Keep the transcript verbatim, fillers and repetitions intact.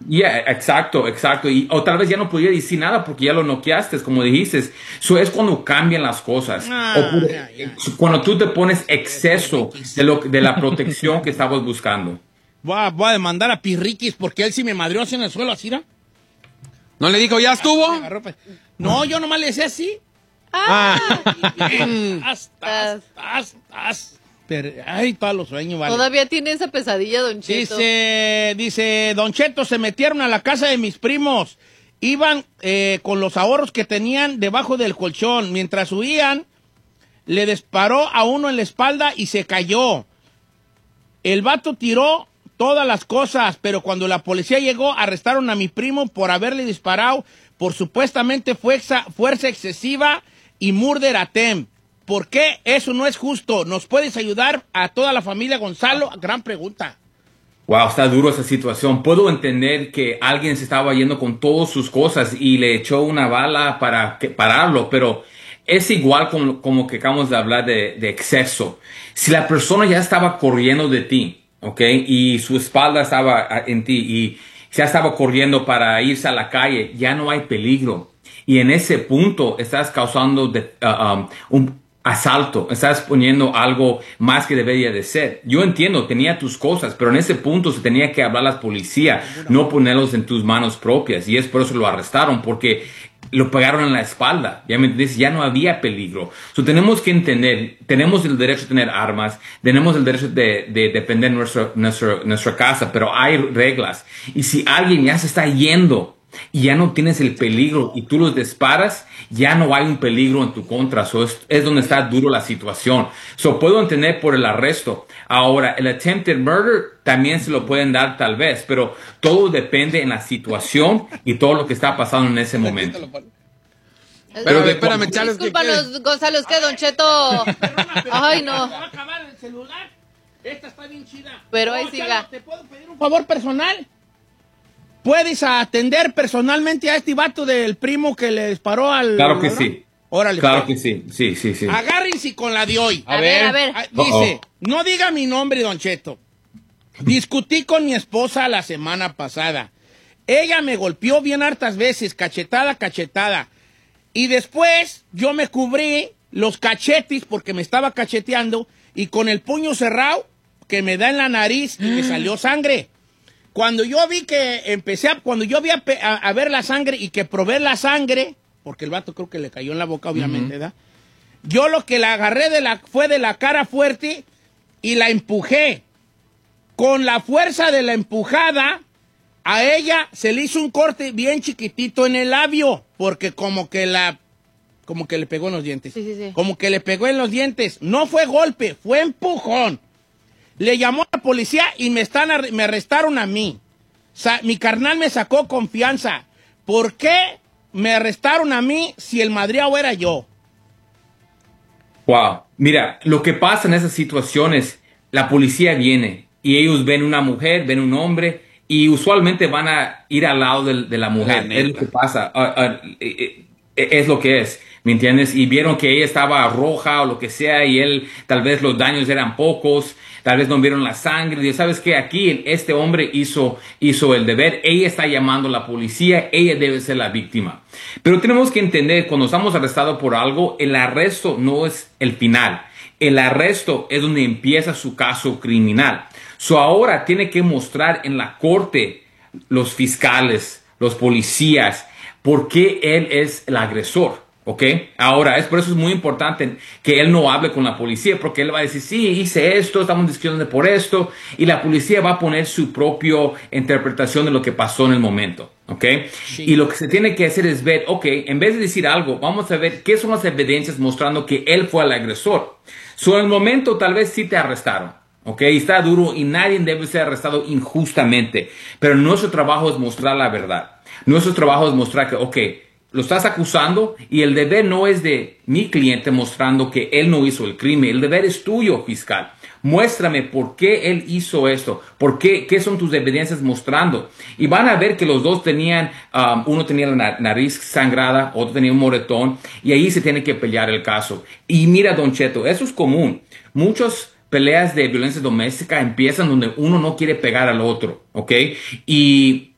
Yeah, exacto, exacto. Y, o tal vez ya no podía decir nada porque ya lo noqueaste, como dijiste. Eso es cuando cambian las cosas. Ah, O por- ya, ya. cuando tú te pones exceso de, lo, de la protección que estabas buscando. Voy a, voy a demandar a Pirriquis porque él sí me madrió así en el suelo, así, ¿no? ¿No le dijo, ya estuvo? No, yo nomás le decía así. Ah, Tas, tas, tas, tas. Pero, ay, todos los sueños, vale. todavía tiene esa pesadilla, Don Cheto. Dice, dice, Don Cheto, se metieron a la casa de mis primos. Iban eh, con los ahorros que tenían debajo del colchón. Mientras huían, le disparó a uno en la espalda y se cayó. El vato tiró todas las cosas, pero cuando la policía llegó, arrestaron a mi primo por haberle disparado por supuestamente fuerza, fuerza excesiva y murder attempt. ¿Por qué eso no es justo? ¿Nos puedes ayudar a toda la familia, Gonzalo? Gran pregunta. Wow, está duro esa situación. Puedo entender que alguien se estaba yendo con todas sus cosas y le echó una bala para que, pararlo, pero es igual como, como que acabamos de hablar de, de exceso. Si la persona ya estaba corriendo de ti, ¿ok? Y su espalda estaba en ti y ya estaba corriendo para irse a la calle, ya no hay peligro. Y en ese punto estás causando de, uh, um, un asalto, estás poniendo algo más que debería de ser. Yo entiendo, tenía tus cosas, pero en ese punto se tenía que hablar a la policía, no ponerlos en tus manos propias. Y es por eso lo arrestaron, porque lo pegaron en la espalda. Ya me entiendes, ya no había peligro. So, tenemos que entender, tenemos el derecho a tener armas, tenemos el derecho de, de defender nuestra, nuestra, nuestra casa, pero hay reglas. Y si alguien ya se está yendo y ya no tienes el peligro y tú los disparas, ya no hay un peligro en tu contra. So, es, es donde está duro la situación. So, puedo entender por el arresto. Ahora, el attempted murder también se lo pueden dar tal vez, pero todo depende en la situación y todo lo que está pasando en ese momento. Pero de, espérame, Charles, ¿qué Discúlpanos, Gonzalo, es que Don Cheto... Ay, no. ¿Se va a acabar el celular? Esta está bien chida. Pero ahí Oh, siga. Chalo, ¿te puedo pedir un favor personal? ¿Puedes atender personalmente a este vato del primo que le disparó al... Claro que sí. Órale. Claro pues. que sí, sí, sí, sí. Agárrense con la de hoy. A ver, a ver. Ah, dice, Uh-oh. no diga mi nombre, Don Cheto. Discutí con mi esposa la semana pasada. Ella me golpeó bien hartas veces, cachetada, cachetada. Y después yo me cubrí los cachetes porque me estaba cacheteando y con el puño cerrado que me da en la nariz y me salió sangre. Cuando yo vi que empecé a, cuando yo vi a, a, a ver la sangre y que probé la sangre, porque el vato creo que le cayó en la boca, obviamente, ¿verdad? Yo lo que la agarré de la, fue de la cara fuerte y la empujé. Con la fuerza de la empujada, a ella se le hizo un corte bien chiquitito en el labio, porque como que la, como que le pegó en los dientes. Sí, sí, sí. Como que le pegó en los dientes. No fue golpe, fue empujón. Le llamó a la policía y me, están, me arrestaron a mí. Sa mi carnal me sacó confianza. ¿Por qué me arrestaron a mí si el madreado era yo? Wow. Mira, lo que pasa en esas situaciones, la policía viene y ellos ven una mujer, ven un hombre y usualmente van a ir al lado de, de la mujer. La es lo que pasa. Uh, uh, eh, eh, es lo que es. ¿Me entiendes? Y vieron que ella estaba roja o lo que sea y él, tal vez los daños eran pocos, tal vez no vieron la sangre. Y ¿sabes qué? Aquí este hombre hizo, hizo el deber. Ella está llamando a la policía, ella debe ser la víctima. Pero tenemos que entender, cuando estamos arrestados por algo, el arresto no es el final. El arresto es donde empieza su caso criminal. So ahora tiene que mostrar en la corte los fiscales, los policías, por qué él es el agresor. ¿Ok? Ahora, es por eso es muy importante que él no hable con la policía, porque él va a decir, sí, hice esto, estamos discutiendo por esto, y la policía va a poner su propia interpretación de lo que pasó en el momento. ¿Ok? Sí. Y lo que se tiene que hacer es ver, ok, en vez de decir algo, vamos a ver qué son las evidencias mostrando que él fue el agresor. So, en el momento, tal vez sí te arrestaron. ¿Ok? Está duro y nadie debe ser arrestado injustamente, pero nuestro trabajo es mostrar la verdad. Nuestro trabajo es mostrar que, ok, lo estás acusando y el deber no es de mi cliente mostrando que él no hizo el crimen. El deber es tuyo, fiscal. Muéstrame por qué él hizo esto. ¿Por qué? ¿Qué son tus evidencias mostrando? Y van a ver que los dos tenían, um, uno tenía la nariz sangrada, otro tenía un moretón. Y ahí se tiene que pelear el caso. Y mira, Don Cheto, eso es común. Muchas peleas de violencia doméstica empiezan donde uno no quiere pegar al otro. ¿Ok? Y